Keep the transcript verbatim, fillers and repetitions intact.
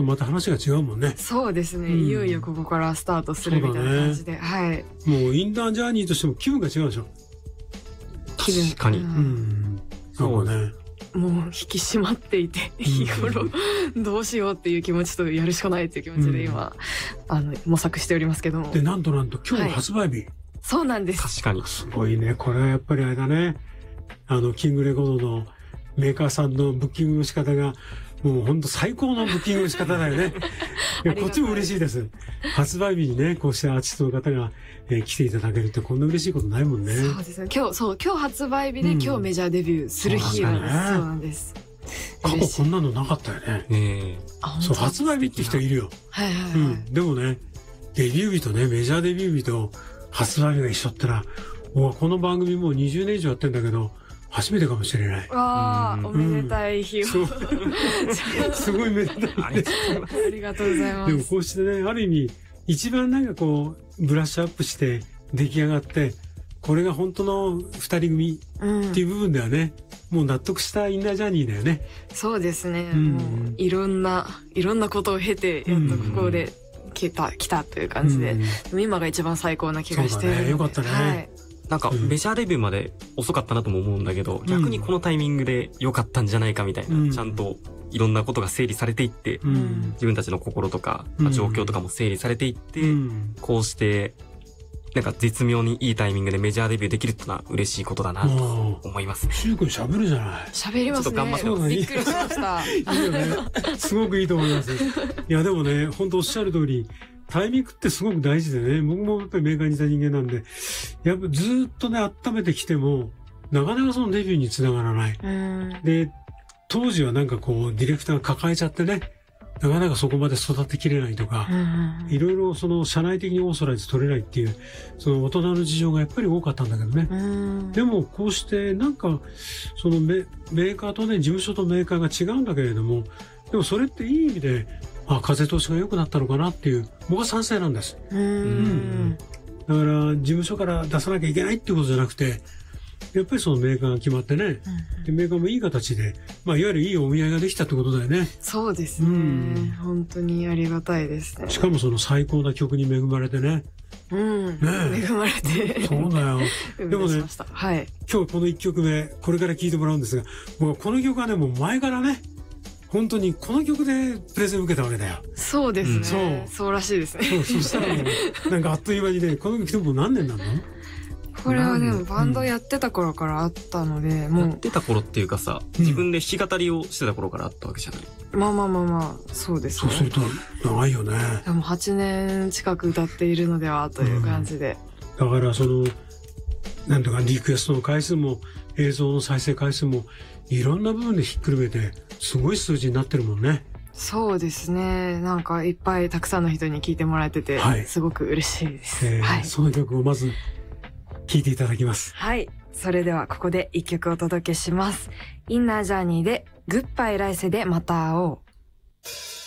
また話が違うもんね。 そうですね、 うん、 いよいよここからスタートするみたいな感じで、ね、はい。 もうインナージャーニーとしても気分が違うでしょ。 気分確かに、 うん、そうね、 もう引き締まっていて、日頃どうしようっていう気持ちとやるしかないっていう気持ちで今、うん、あの模索しておりますけども。 でなんとなんと今日発売日、はい、 そうなんです。 確かにすごいね。これはやっぱりあれだね、あのキングレコードのメーカーさんのブッキングの仕方がもう本当最高のブッキングの仕方だよね。いやこっちも嬉しいです。発売日にねこうしてアーティストの方が、えー、来ていただけるってこんな嬉しいことないもんね。 そうですね。今日そう今日発売日で、うん、今日メジャーデビューする日なんです。そうなんです。 過去こんなのなかったよね。 ねそう発売日って人いるよ。 はいはいはい。 うん、でもねデビュー日とねメジャーデビュー日と発売日が一緒ってのは、もうこの番組もうにじゅうねん以上やってんだけど。初めてかもしれない。 わあ、おめでたい日を。 うん、すごいめでたい。 ありがとうございます。 でもこうしてね、ある意味、一番なんかこう、ブラッシュアップして出来上がって、これが本当の二人組っていう部分ではね、うん、もう納得したインナージャーニーだよね。 そうですね。 うん、 もういろんな、いろんなことを経て、やっとここで来た、来たという感じで、うん、今が一番最高な気がしているので。そうだね、 よかったね。はい、 なんかメジャーデビューまで遅かったなとも思うんだけど、うん、逆にこのタイミングで良かったんじゃないかみたいな、うん、ちゃんといろんなことが整理されていって、うん、自分たちの心とか、まあ、状況とかも整理されていって、うん、こうしてなんか絶妙にいいタイミングでメジャーデビューできるってのは嬉しいことだなと思いますね。 しゅうくん喋るじゃない。 喋りますね。 ちょっと頑張ってます。 びっくりしました。 いいよね。すごくいいと思います。いやでもね、本当おっしゃる通り。タイミングってすごく大事でね、僕もやっぱりメーカーにいた人間なんで、やっぱずっとね、温めてきても、なかなかそのデビューにつながらない。で、当時はなんかこう、ディレクターが抱えちゃってね、なかなかそこまで育てきれないとか、いろいろその社内的にオーソライズ取れないっていう、その大人の事情がやっぱり多かったんだけどね。でもこうしてなんか、そのメメーカーとね、事務所とメーカーが違うんだけれども、でもそれっていい意味で、あ、風通しが良くなったのかなっていう、僕は賛成なんです。うん、だから事務所から出さなきゃいけないっていうことじゃなくて、やっぱりそのメーカーが決まってね、うん、でメーカーもいい形で、まあ、いわゆるいいお見合いができたってことだよね。 そうですね、うん、本当にありがたいですね。 しかもその最高な曲に恵まれてね、 うん、ね、恵まれてそうだよ。でもね、 はい、 今日このいっきょくめこれから聴いてもらうんですが、もうこの曲はねもう前からね本当にこの曲でプレゼンを受けたわけだよ。 そうですね、うん、 そうそうらしいですね。 そうそしたらねなんかあっという間にねこの曲でもう何年なの？ これはでもバンドやってた頃からあったので、 うん、もうやってた頃っていうかさ、自分で弾き語りをしてた頃からあったわけじゃない、 うん、まあまあまあまあそうですね。 そうすると長いよね。 でもはちねん近く歌っているのではという感じで、 うん、だからそのなんとかリクエストの回数も映像の再生回数もいろんな部分でひっくるめてすごい数字になってるもんね。 そうですね。なんかいっぱいたくさんの人に聴いてもらえてて、はい、すごく嬉しいです、 えーはい、 その曲をまず聴いていただきます。 はい。それではここで一曲お届けします。インナージャーニーでグッバイ来世でまた会おう。